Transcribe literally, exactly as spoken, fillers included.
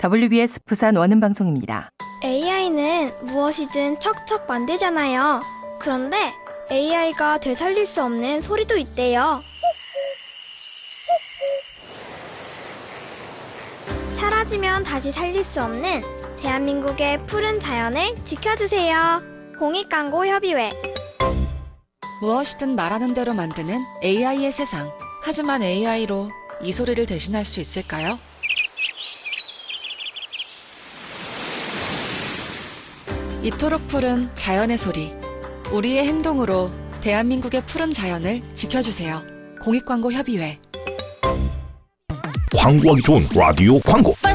더블유비에스 부산 원음방송입니다. 에이아이는 무엇이든 척척 만들잖아요. 그런데 에이아이가 되살릴 수 없는 소리도 있대요. 사라지면 다시 살릴 수 없는 대한민국의 푸른 자연을 지켜주세요. 공익광고협의회. 무엇이든 말하는 대로 만드는 에이아이의 세상. 하지만 에이아이로 이 소리를 대신할 수 있을까요? 이토록 푸른 자연의 소리. 우리의 행동으로 대한민국의 푸른 자연을 지켜주세요. 공익광고협의회. 광고하기 좋은 라디오 광고.